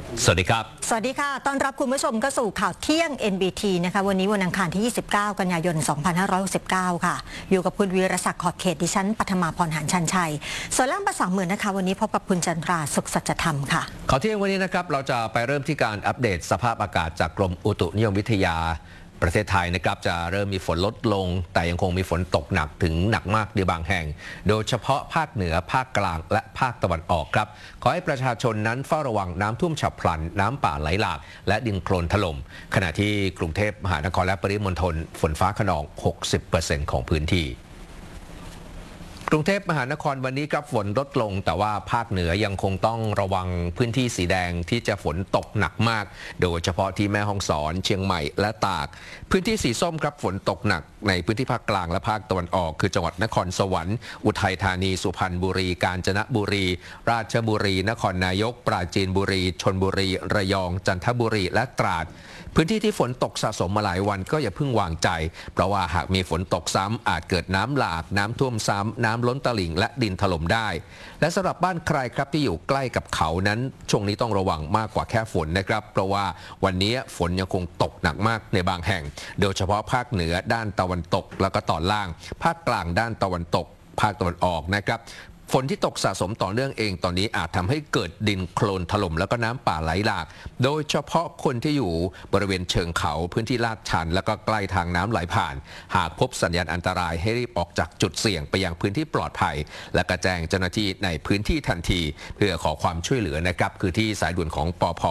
สวัสดีครับสวัสดีค่ะต้อนรับคุณผู้ชมเข้าสู่ข่าวเที่ยง NBT นะคะวันนี้วันอังคารที่ 29 กันยายน 2569 ค่ะอยู่กับคุณวีรศักดิ์ขอบเขตดิฉันปฐมาพรหานชันชัยส่วนล่างภาษาเหมือนนะคะวันนี้พบกับคุณจันทราสุขสัจธรรมค่ะข่าวเที่ยงวันนี้นะครับเราจะไปเริ่มที่การอัปเดตสภาพอากาศจากกรมอุตุนิยมวิทยาประเทศไทยนะครับจะเริ่มมีฝนลดลงแต่ยังคงมีฝนตกหนักถึงหนักมากในบางแห่งโดยเฉพาะภาคเหนือภาคกลางและภาคตะวันออกครับขอให้ประชาชนนั้นเฝ้าระวังน้ำท่วมฉับพลันน้ำป่าไหลหลากและดินโคลนถล่มขณะที่กรุงเทพมหานครและปริมณฑลฝนฟ้าคะนอง 60% ของพื้นที่กรุงเทพมหานครวันนี้ครับฝนลดลงแต่ว่าภาคเหนือยังคงต้องระวังพื้นที่สีแดงที่จะฝนตกหนักมากโดยเฉพาะที่แม่ฮ่องสอนเชียงใหม่และตากพื้นที่สีส้มครับฝนตกหนักในพื้นที่ภาคกลางและภาคตะวันออกคือจังหวัดนครสวรรค์อุทัยธานีสุพรรณบุรีกาญจนบุรีราชบุรีนครนายกปราจีนบุรีชลบุรีระยองจันทบุรีและตราดพื้นที่ที่ฝนตกสะสมมาหลายวันก็อย่าเพิ่งวางใจเพราะว่าหากมีฝนตกซ้ำอาจเกิดน้ำหลากน้ำท่วมซ้ำน้ำล้นตลิ่งและดินถล่มได้และสำหรับบ้านใครครับที่อยู่ใกล้กับเขานั้นช่วงนี้ต้องระวังมากกว่าแค่ฝนนะครับเพราะว่าวันนี้ฝนยังคงตกหนักมากในบางแห่งโดยเฉพาะภาคเหนือด้านตะวันตกแล้วก็ตอนล่างภาคกลางด้านตะวันตกภาคตะวันออกนะครับฝนที่ตกสะสมต่อเนื่องเองตอนนี้อาจทำให้เกิดดินโคลนถล่มแล้วก็น้ำป่าไหลหลากโดยเฉพาะคนที่อยู่บริเวณเชิงเขาพื้นที่ลาดชันแล้วก็ใกล้ทางน้ำไหลผ่านหากพบสัญญาณอันตรายให้รีบออกจากจุดเสี่ยงไปยังพื้นที่ปลอดภัยและกระแจ้งเจ้าหน้าที่ในพื้นที่ทันทีเพื่อขอความช่วยเหลือนะครับคือที่สายด่วนของปภ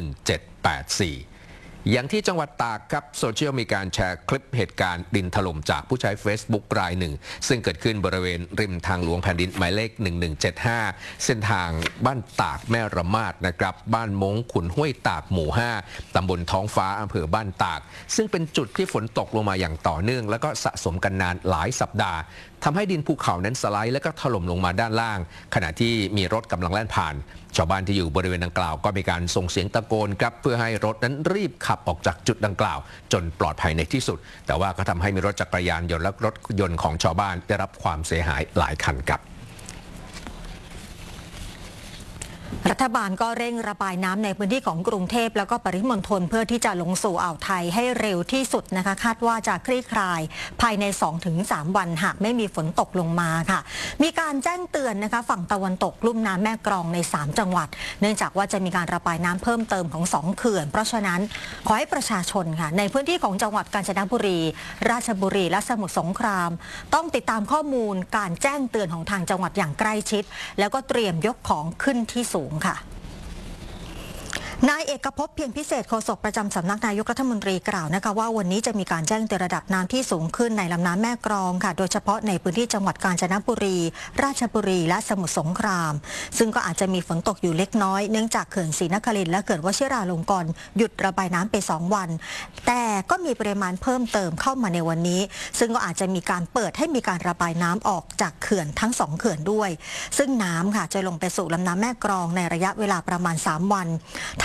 1784อย่างที่จังหวัดตากครับโซเชียลมีการแชร์คลิปเหตุการณ์ดินถล่มจากผู้ใช้ Facebook รายหนึ่งซึ่งเกิดขึ้นบริเวณริมทางหลวงแผ่นดินหมายเลข1175เส้นทางบ้านตากแม่ระมาดนะครับบ้านมงขุนห้วยตากหมู่5ตำบลท้องฟ้าอำเภอบ้านตากซึ่งเป็นจุดที่ฝนตกลงมาอย่างต่อเนื่องแล้วก็สะสมกันนานหลายสัปดาห์ทำให้ดินภูเขานั้นสไลด์และก็ถล่มลงมาด้านล่างขณะที่มีรถกำลังแล่นผ่านชาวบ้านที่อยู่บริเวณดังกล่าวก็มีการส่งเสียงตะโกนครับเพื่อให้รถนั้นรีบขับออกจากจุดดังกล่าวจนปลอดภัยในที่สุดแต่ว่าก็ทำให้มีรถจักรยานยนต์และรถยนต์ของชาวบ้านได้รับความเสียหายหลายคันครับรัฐบาลก็เร่งระบายน้ำในพื้นที่ของกรุงเทพแล้วก็ปริมณฑลเพื่อที่จะลงสู่อ่าวไทยให้เร็วที่สุดนะคะคาดว่าจะคลี่คลายภายใน 2-3 วันหากไม่มีฝนตกลงมาค่ะมีการแจ้งเตือนนะคะฝั่งตะวันตกลุ่มน้ำแม่กลองใน3จังหวัดเนื่องจากว่าจะมีการระบายน้ำเพิ่มเติมของ2เขื่อนเพราะฉะนั้นขอให้ประชาชนค่ะในพื้นที่ของจังหวัดกาญจนบุรีราชบุรีและสมุทรสงครามต้องติดตามข้อมูลการแจ้งเตือนของทางจังหวัดอย่างใกล้ชิดแล้วก็เตรียมยกของขึ้นที่สูงค่ะนายเอกภพเพียงพิเศษโฆษกประจำสำนักนายกรัฐมนตรีกล่าวนะคะว่าวันนี้จะมีการแจ้งเตือนระดับน้ำที่สูงขึ้นในลำน้ำแม่กลองค่ะโดยเฉพาะในพื้นที่จังหวัดกาญจนบุรีราชบุรีและสมุทรสงครามซึ่งก็อาจจะมีฝนตกอยู่เล็กน้อยเนื่องจากเขื่อนศรีนครินทร์และเขื่อนวชิราลงกรณ์หยุดระบายน้ำไป2วันแต่ก็มีปริมาณเพิ่มเติมเข้ามาในวันนี้ซึ่งก็อาจจะมีการเปิดให้มีการระบายน้ำออกจากเขื่อนทั้ง2เขื่อนด้วยซึ่งน้ำค่ะจะลงไปสู่ลำน้ำแม่กลองในระยะเวลาประมาณ3วัน